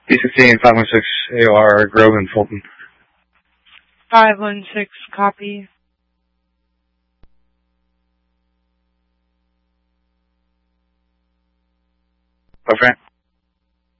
B-16, 516 AOR, Grove and Fulton. 516, copy. Okay.